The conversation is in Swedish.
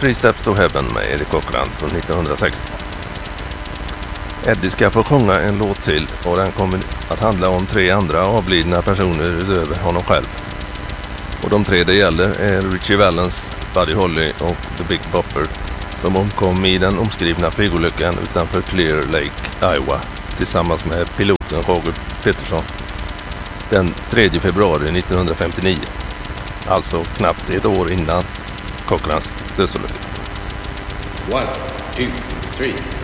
Three Steps to Heaven med Erik Cochran från 1960. Eddie ska få sjunga en låt till och den kommer att handla om 3 andra avlidna personer utöver honom själv. Och de 3 det gäller är Richie Valens, Buddy Holly och The Big Bopper som omkom i den omskrivna flygolyckan utanför Clear Lake, Iowa tillsammans med piloten Roger Peterson den 3 februari 1959. Alltså knappt ett år innan Cochrans dödsolycka. 1, 2, 3